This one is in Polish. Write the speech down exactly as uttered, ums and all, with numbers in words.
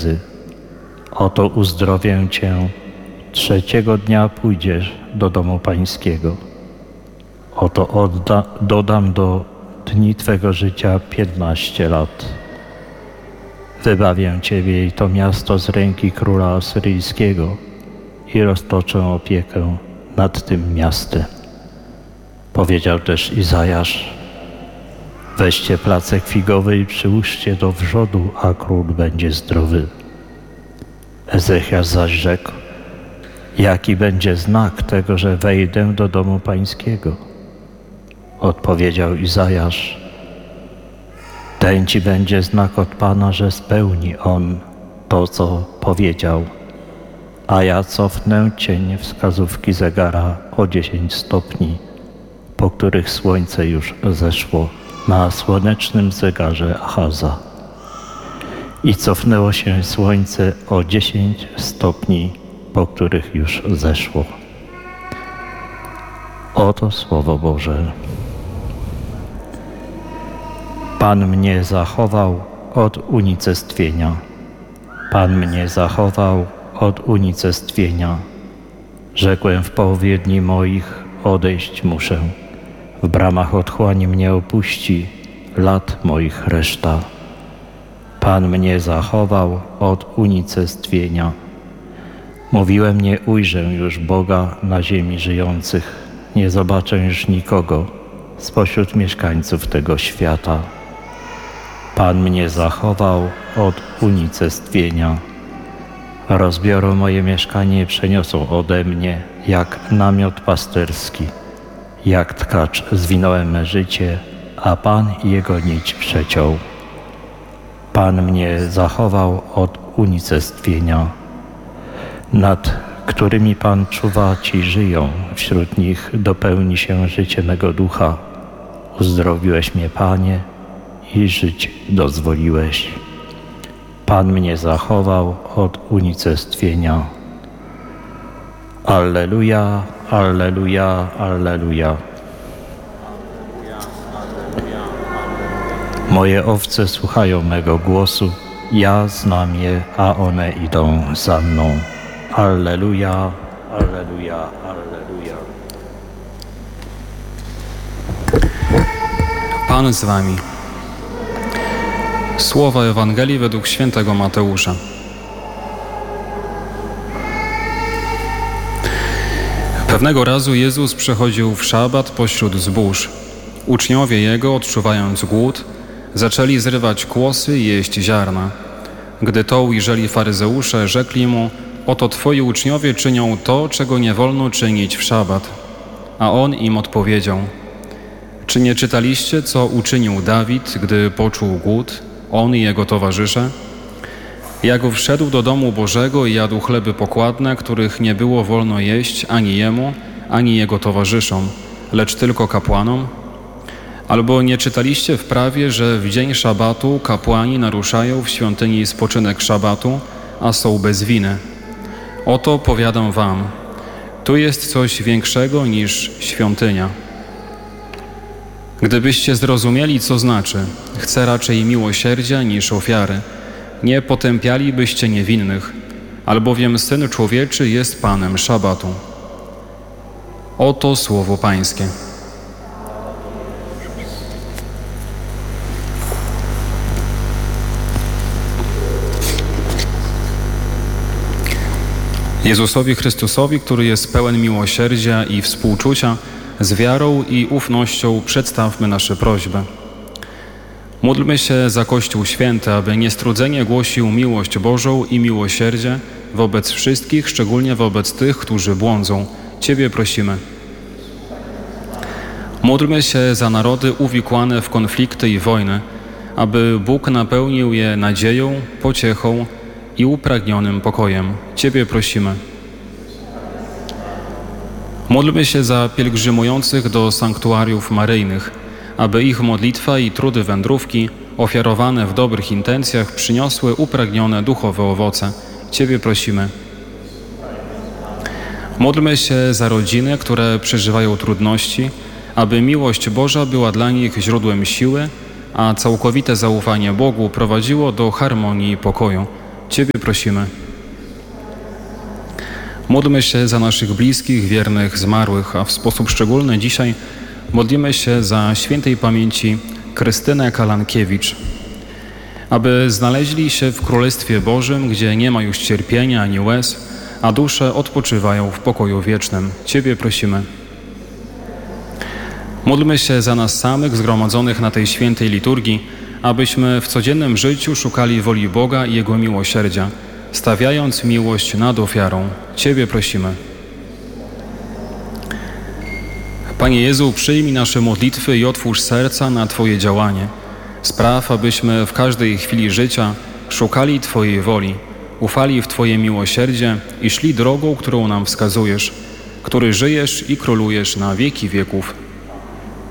łzy. Oto uzdrowię cię, trzeciego dnia pójdziesz do domu pańskiego. Oto odda, dodam do dni twego życia piętnaście lat. Wybawię ciebie i to miasto z ręki króla asyryjskiego i roztoczę opiekę nad tym miastem. Powiedział też Izajasz: weźcie placek figowy i przyłóżcie do wrzodu, a król będzie zdrowy. Ezechiasz zaś rzekł: jaki będzie znak tego, że wejdę do domu pańskiego? Odpowiedział Izajasz: ten ci będzie znak od Pana, że spełni On to, co powiedział. A ja cofnę cień wskazówki zegara o dziesięć stopni, po których słońce już zeszło na słonecznym zegarze Achaza. I cofnęło się słońce o dziesięć stopni, po których już zeszło. Oto Słowo Boże. Pan mnie zachował od unicestwienia. Pan mnie zachował od unicestwienia. Rzekłem w połowie dni moich, odejść muszę. W bramach otchłani mnie opuści, lat moich reszta. Pan mnie zachował od unicestwienia. Mówiłem, nie ujrzę już Boga na ziemi żyjących, nie zobaczę już nikogo spośród mieszkańców tego świata. Pan mnie zachował od unicestwienia. Rozbiorą moje mieszkanie i przeniosą ode mnie, jak namiot pasterski. Jak tkacz zwinąłem me życie, a Pan jego nić przeciął. Pan mnie zachował od unicestwienia. Nad którymi Pan czuwa, ci żyją, wśród nich dopełni się życie mego ducha. Uzdrowiłeś mnie, Panie, i żyć dozwoliłeś. Pan mnie zachował od unicestwienia. Alleluja, alleluja, alleluja. Moje owce słuchają mego głosu, ja znam je, a one idą za mną. Alleluja, alleluja, alleluja. Pan z wami. Słowa Ewangelii według świętego Mateusza. Pewnego razu Jezus przechodził w szabat pośród zbóż. Uczniowie Jego, odczuwając głód, zaczęli zrywać kłosy i jeść ziarna. Gdy to ujrzeli faryzeusze, rzekli mu: oto twoi uczniowie czynią to, czego nie wolno czynić w szabat. A on im odpowiedział: czy nie czytaliście, co uczynił Dawid, gdy poczuł głód, on i jego towarzysze? Jak wszedł do domu Bożego i jadł chleby pokładne, których nie było wolno jeść ani jemu, ani jego towarzyszom, lecz tylko kapłanom? Albo nie czytaliście w prawie, że w dzień szabatu kapłani naruszają w świątyni spoczynek szabatu, a są bez winy? Oto powiadam wam, tu jest coś większego niż świątynia. Gdybyście zrozumieli, co znaczy, chcę raczej miłosierdzia niż ofiary, nie potępialibyście niewinnych, albowiem Syn Człowieczy jest Panem szabatu. Oto słowo Pańskie. Jezusowi Chrystusowi, który jest pełen miłosierdzia i współczucia, z wiarą i ufnością przedstawmy nasze prośby. Módlmy się za Kościół Święty, aby niestrudzenie głosił miłość Bożą i miłosierdzie wobec wszystkich, szczególnie wobec tych, którzy błądzą. Ciebie prosimy. Módlmy się za narody uwikłane w konflikty i wojny, aby Bóg napełnił je nadzieją, pociechą i upragnionym pokojem. Ciebie prosimy. Módlmy się za pielgrzymujących do sanktuariów maryjnych, aby ich modlitwa i trudy wędrówki ofiarowane w dobrych intencjach przyniosły upragnione duchowe owoce. Ciebie prosimy. Módlmy się za rodziny, które przeżywają trudności, aby miłość Boża była dla nich źródłem siły, a całkowite zaufanie Bogu prowadziło do harmonii i pokoju. Ciebie prosimy. Módlmy się za naszych bliskich, wiernych, zmarłych, a w sposób szczególny dzisiaj modlimy się za świętej pamięci Krystynę Kalankiewicz, aby znaleźli się w Królestwie Bożym, gdzie nie ma już cierpienia ani łez, a dusze odpoczywają w pokoju wiecznym. Ciebie prosimy. Módlmy się za nas samych zgromadzonych na tej świętej liturgii, abyśmy w codziennym życiu szukali woli Boga i Jego miłosierdzia, stawiając miłość nad ofiarą. Ciebie prosimy. Panie Jezu, przyjmij nasze modlitwy i otwórz serca na Twoje działanie. Spraw, abyśmy w każdej chwili życia szukali Twojej woli, ufali w Twoje miłosierdzie i szli drogą, którą nam wskazujesz, który żyjesz i królujesz na wieki wieków.